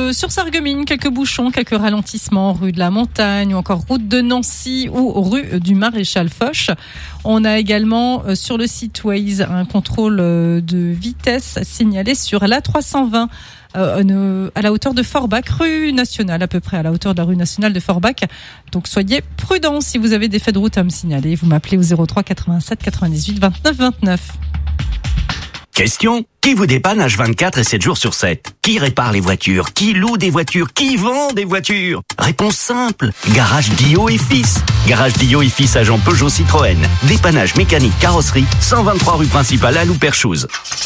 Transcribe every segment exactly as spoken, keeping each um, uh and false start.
euh, sur Sarreguemines, quelques bouchons, quelques ralentissements, rue de la Montagne ou encore route de Nancy ou rue du Maréchal Foch. On a également euh, sur le site Waze un contrôle euh, de vitesse signalé sur l'A trois cent vingt. Euh, à la hauteur de Forbach, rue nationale, à peu près à la hauteur de la rue nationale de Forbach. Donc soyez prudents si vous avez des faits de route à me signaler. Vous m'appelez au zéro trois quatre-vingt-sept quatre-vingt-dix-huit vingt-neuf vingt-neuf. Question: qui vous dépanne H vingt-quatre et sept jours sur sept? Qui répare les voitures? Qui loue des voitures? Qui vend des voitures? Réponse simple: Garage Dio et Fils. Garage Dio et Fils, agent Peugeot Citroën. Dépannage mécanique, carrosserie, cent vingt-trois rue principale à Louperchouse.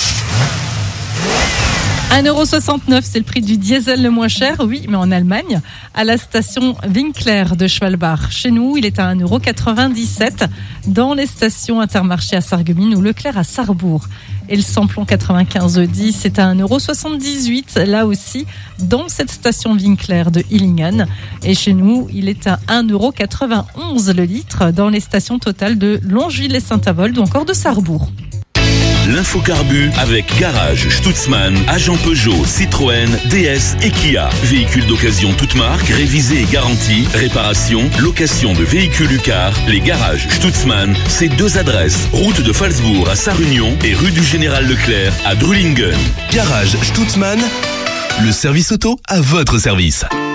un euro soixante-neuf, c'est le prix du diesel le moins cher, oui, mais en Allemagne, à la station Winkler de Schwalbach. Chez nous, il est à un euro quatre-vingt-dix-sept dans les stations Intermarché à Sarreguemines ou Leclerc à Sarrebourg. Et le samplon quatre-vingt-quinze dix, c'est à un euro soixante-dix-huit, là aussi, dans cette station Winkler de Illingen. Et chez nous, il est à un euro quatre-vingt-onze le litre dans les stations totales de Longeville et Saint-Avold ou encore de Sarrebourg. L'infocarbu avec Garage Stutzmann, agent Peugeot, Citroën, D S et Kia. Véhicules d'occasion toutes marques, révisés et garantis, réparation, location de véhicules Ucar. Les Garages Stutzmann, c'est deux adresses. Route de Phalsbourg à Sarre-Union et rue du Général Leclerc à Drulingen. Garage Stutzmann, le service auto à votre service.